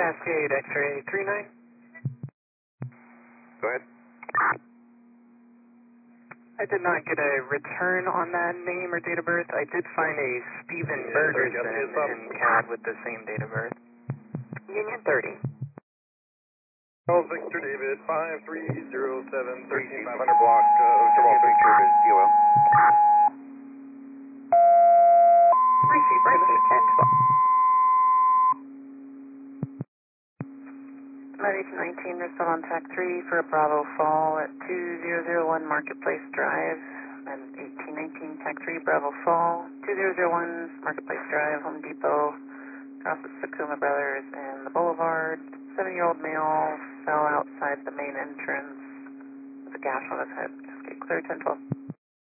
Cascade X-ray 39. Go ahead. I did not get a return on that name or date of birth. I did find a Stephen Bergerson in CAD with the same date of birth. Union 30. Charles Victor David, 5307, 13500 block, Jamal Victor, UL. Receive, 1012. 19, we're still on TAC 3 for a Bravo Fall at 2001 Marketplace Drive. And 1819 TAC 3 Bravo Fall, 2001 Marketplace Drive, Home Depot, across the Sakuma Brothers and the Boulevard. 7-year-old male fell outside the main entrance with a gash on his head. Cascade clear, 1012.